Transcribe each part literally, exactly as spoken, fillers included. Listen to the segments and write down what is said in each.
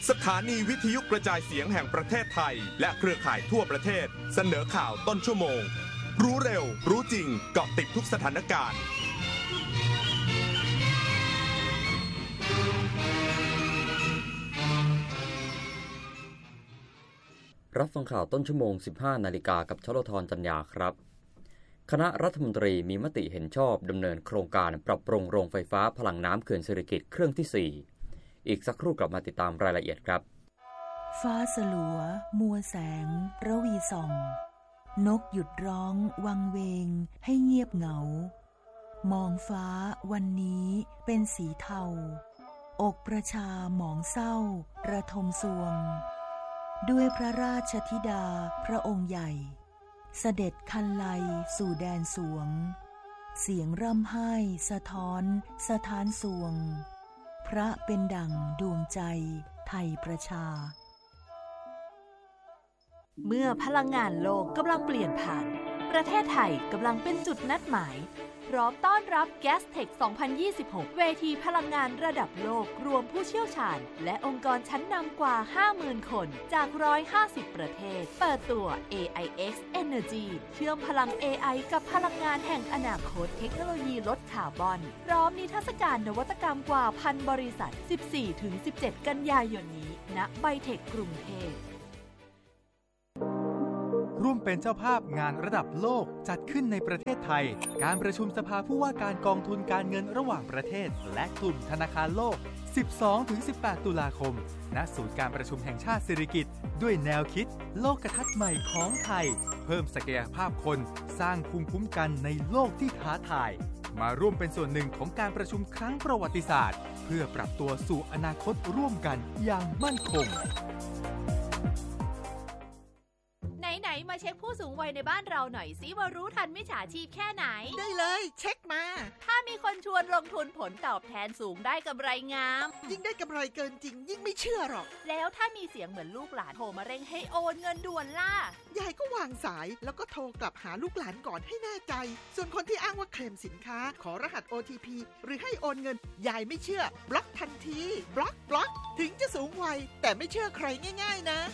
สถานีวิทยุกระจายเสียงแห่งประเทศไทยและเครือข่ายทั่วประเทศเสนอข่าวต้นชั่วโมงรู้เร็วรู้จริงเกาะติดทุกสถานการณ์รับฟังข่าวต้นชั่วโมง สิบห้านาฬิกากับชลธรจันยาครับคณะรัฐมนตรีมีมติเห็นชอบดำเนินโครงการปรับปรุงโรงไฟฟ้าพลังน้ำเขื่อนสิริกิติ์เครื่องที่สี่อีกสักครู่กลับมาติดตามรายละเอียดครับฟ้าสลัวมัวแสงระวีส่องนกหยุดร้องวังเวงให้เงียบเหงามองฟ้าวันนี้เป็นสีเทาอกประชาหมองเศร้าระทมสวงด้วยพระราชธิดาพระองค์ใหญ่เสด็จคันไลสู่แดนสวงเสียงร่ำไห้สะท้อนสะท้านสวงพระเป็นดั่งดวงใจไทยประชาเมื่อพลังงานโลกกำลังเปลี่ยนผ่านประเทศไทยกำลังเป็นจุดนัดหมายพร้อมต้อนรับ Gastech สองพันยี่สิบหก เวทีพลังงานระดับโลกรวมผู้เชี่ยวชาญและองค์กรชั้นนำกว่า ห้าหมื่น คนจากหนึ่งร้อยห้าสิบประเทศเปิดตัว เอ ไอ เอ็กซ์ Energy เชื่อมพลัง เอ ไอ กับพลังงานแห่งอนาคตเทคโนโลยีลดคาร์บอนพร้อมนิทรรศการนวัตกรรมกว่าพันบริษัท สิบสี่ถึงสิบเจ็ด กันยายนนี้ณไบเทคกรุงเทพร่วมเป็นเจ้าภาพงานระดับโลกจัดขึ้นในประเทศไทยการประชุมสภาผู้ว่าการกองทุนการเงินระหว่างประเทศและกลุ่มธนาคารโลก สิบสองถึงสิบแปด ตุลาคมณศูนย์การประชุมแห่งชาติสิริกิติ์ด้วยแนวคิดโลกทัศน์ใหม่ของไทยเพิ่มศักยภาพคนสร้างภูมิคุ้มกันในโลกที่ท้าทายมาร่วมเป็นส่วนหนึ่งของการประชุมครั้งประวัติศาสตร์เพื่อปรับตัวสู่อนาคตร่วมกันอย่างมั่นคงไหนๆมาเช็คผู้สูงวัยในบ้านเราหน่อยสิว่ารู้ทันมิจฉาชีพแค่ไหนได้เลยเช็คมาถ้ามีคนชวนลงทุนผลตอบแทนสูงได้กำไรงามยิ่งได้กำไรเกินจริงยิ่งไม่เชื่อหรอกแล้วถ้ามีเสียงเหมือนลูกหลานโทรมาเร่งให้โอนเงินด่วนล่ะยายก็วางสายแล้วก็โทรกลับหาลูกหลานก่อนให้แน่ใจส่วนคนที่อ้างว่าเคลมสินค้าขอรหัส โอ ที พี หรือให้โอนเงินยายไม่เชื่อบล็อกทันทีบล็อกบล็อกถึงจะสูงวัยแต่ไม่เชื่อใครง่ายๆนะ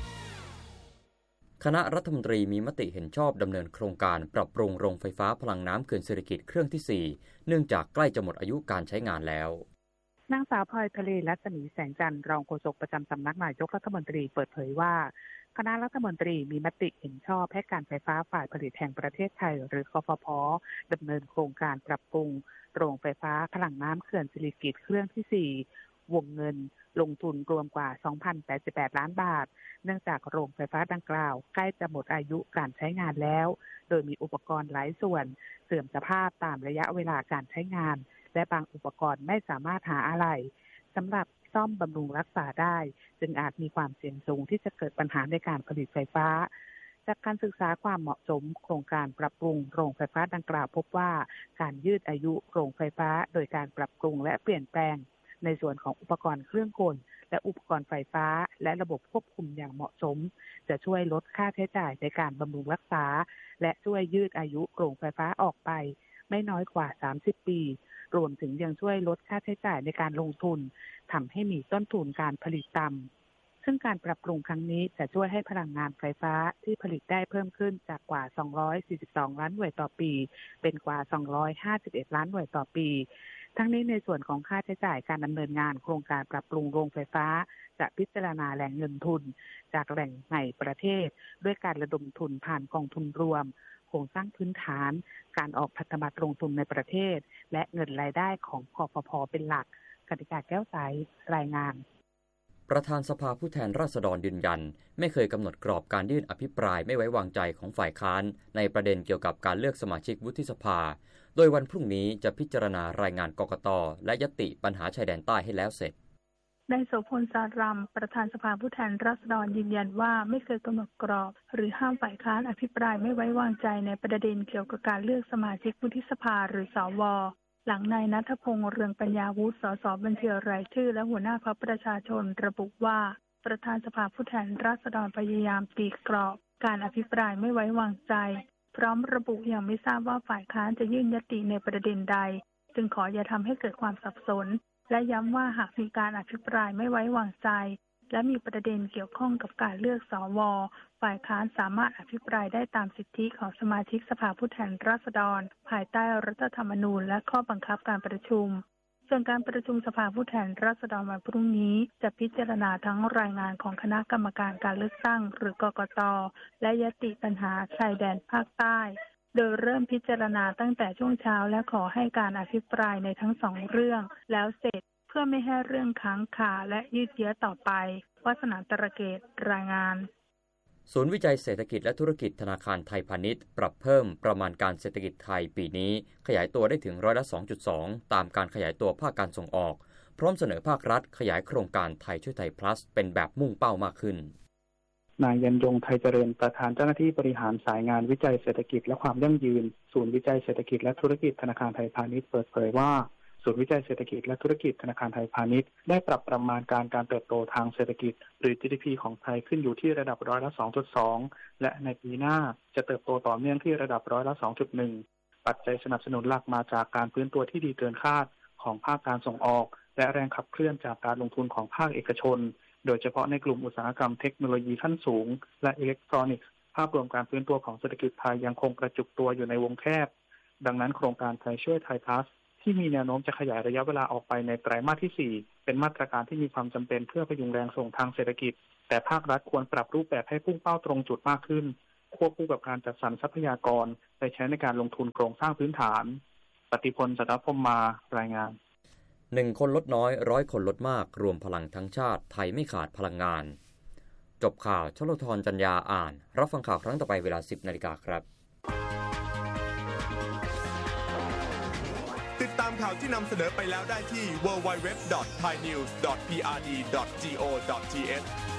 คณะรัฐมนตรีมีมติเห็นชอบดำเนินโครงการปรับปรุงโรงไฟฟ้าพลังน้ำเขื่อนสิริกิติ์เครื่องที่สี่เนื่องจากใกล้จะหมดอายุการใช้งานแล้วนางสาวพลอยทะเลรัศมีแสงจันทร์รองโฆษกประจำสำนักนายกรัฐมนตรีเปิดเผยว่าคณะรัฐมนตรีมีมติเห็นชอบให้การไฟฟ้าฝ่ายผลิตแห่งประเทศไทยหรือกฟผ.ดำเนินโครงการปรับปรุงโรงไฟฟ้าพลังน้ำเขื่อนสิริกิติ์เครื่องที่สี่วงเงินลงทุนรวมกว่า สองพันแปดสิบแปด ล้านบาทเนื่องจากโรงไฟฟ้าดังกล่าวใกล้จะหมดอายุการใช้งานแล้วโดยมีอุปกรณ์หลายส่วนเสื่อมสภาพตามระยะเวลาการใช้งานและบางอุปกรณ์ไม่สามารถหาอะไหล่สำหรับซ่อมบำรุงรักษาได้จึงอาจมีความเสี่ยงสูงที่จะเกิดปัญหาในการผลิตไฟฟ้าจากการศึกษาความเหมาะสมโครงการปรับปรุงโรงไฟฟ้าดังกล่าวพบว่าการยืดอายุโรงไฟฟ้าโดยการปรับปรุงและเปลี่ยนแปลงในส่วนของอุปกรณ์เครื่องกลและอุปกรณ์ไฟฟ้าและระบบควบคุมอย่างเหมาะสมจะช่วยลดค่าใช้จ่ายในการบำรุงรักษาและช่วยยืดอายุโรงไฟฟ้าออกไปไม่น้อยกว่าสามสิบปีรวมถึงยังช่วยลดค่าใช้จ่ายในการลงทุนทำให้มีต้นทุนการผลิตต่ำซึ่งการปรับปรุงครั้งนี้จะช่วยให้พลังงานไฟฟ้าที่ผลิตได้เพิ่มขึ้นจากกว่าสองร้อยสี่สิบสองล้านหน่วยต่อปีเป็นกว่าสองร้อยห้าสิบเอ็ดล้านหน่วยต่อปีทั้งนี้ในส่วนของค่าใช้จ่ายการดำเนินงานโครงการปรับปรุงโรงไฟฟ้าจะพิจารณาแหล่งเงินทุนจากแหล่งในประเทศด้วยการระดมทุนผ่านกองทุนรวมโครงสร้างพื้นฐานการออกพันธบัตรลงทุนในประเทศและเงินรายได้ของกฟผ.เป็นหลักกติกาแก้วใสรายงานประธานสภาผู้แทนราษฎรยืนยันไม่เคยกำหนดกรอบการยื่นอภิปรายไม่ไว้วางใจของฝ่ายค้านในประเด็นเกี่ยวกับการเลือกสมาชิกวุฒิสภาโดยวันพรุ่งนี้จะพิจารณารายงานกกต.และญัตติปัญหาชายแดนใต้ให้แล้วเสร็จนายโสพลสารำประธานสภาผู้แทนราษฎรยืนยันว่าไม่เคยกำหนดกรอบหรือห้ามฝ่ายค้านอภิปรายไม่ไว้วางใจในประเด็นเกี่ยวกับการเลือกสมาชิกวุฒิสภาหรือสวหลังนายณัฐพงษ์เรืองปัญญาวุฒิสสบัญชีรายชื่อและหัวหน้าพรรคประชาชนระบุว่าประธานสภาผู้แทนราษฎรพยายามตีกรอบการอภิปรายไม่ไว้วางใจพร้อมระบุยังไม่ทราบว่าฝ่ายค้านจะยื่นญัตติในประเด็นใดจึงขออย่าทำให้เกิดความสับสนและย้ำว่าหากมีการอภิปรายไม่ไว้วางใจและมีประเด็นเกี่ยวข้องกับการเลือกสวฝ่ายค้านสามารถอภิปรายได้ตามสิทธิของสมาชิกสภาผู้แทนราษฎรภายใต้รัฐธรรมนูญและข้อบังคับการประชุมส่วนการประชุมสภาผู้แทนราษฎรวันพรุ่งนี้จะพิจารณาทั้งรายงานของคณะกรรมการการเลือกตั้งหรือกกต.และยติปัญหาชายแดนภาคใต้โดยเริ่มพิจารณาตั้งแต่ช่วงเช้าและขอให้การอภิปรายในทั้งสองเรื่องแล้วเสร็จเพื่อไม่ให้เรื่องค้างคาและยืดเยื้อต่อไปวาสนาตระเกตรายงานศูนย์วิจัยเศรษฐกิจและธุรกิจธนาคารไทยพาณิชย์ปรับเพิ่มประมาณการเศรษฐกิจไทยปีนี้ขยายตัวได้ถึงร้อยละ สองจุดสอง ตามการขยายตัวภาคการส่งออกพร้อมเสนอภาครัฐขยายโครงการไทยช่วยไทย plus เป็นแบบมุ่งเป้ามากขึ้นนายยันยงไทยเจริญประธานเจ้าหน้าที่บริหารสายงานวิจัยเศรษฐกิจและความยั่งยืนศูนย์วิจัยเศรษฐกิจและธุรกิจธนาคารไทยพาณิชย์เปิดเผยว่าศูนย์วิจัยเศรษฐกิจและธุรกิจธนาคารไทยพาณิชย์ได้ปรับประมาณการการเติบโตทางเศรษฐกิจหรือ จี ดี พี ของไทยขึ้นอยู่ที่ระดับร้อยละ สองจุดสอง และในปีหน้าจะเติบโตต่อเนื่องที่ระดับร้อยละ สองจุดหนึ่ง ปัจจัยสนับสนุนหลักมาจากการฟื้นตัวที่ดีเกินคาดของภาคการส่งออกและแรงขับเคลื่อนจากการลงทุนของภาคเอกชนโดยเฉพาะในกลุ่มอุตสาหกรรมเทคโนโลยีขั้นสูงและอิเล็กทรอนิกส์ภาพรวมการฟื้นตัวของเศรษฐกิจไทยยังคงกระจุกตัวอยู่ในวงแคบดังนั้นโครงการไทยช่วยไทย plus ที่มีแนวโน้มจะขยายระยะเวลาออกไปในไตรมาสที่สี่เป็นมาตรการที่มีความจำเป็นเพื่อพยุงแรงส่งทางเศรษฐกิจแต่ภาครัฐควรปรับรูปแบบให้พุ่งเป้าตรงจุดมากขึ้นควบคู่กับการจัดสรรทรัพยากรไปใช้ในการลงทุนโครงสร้างพื้นฐานปฏิพล สัตพมมารายงานหนึ่งคนลดน้อยร้อยคนลดมากรวมพลังทั้งชาติไทยไม่ขาดพลังงานจบข่าวชลธรจัญญาอ่านรับฟังข่าวครั้งต่อไปเวลา สิบนาฬิกาครับติดตามข่าวที่นำเสนอไปแล้วได้ที่ ดับเบิลยู ดับเบิลยู ดับเบิลยู ดอท ไทยนิวส์ ดอท พี อาร์ ดี ดอท จี โอ ดอท ที เอช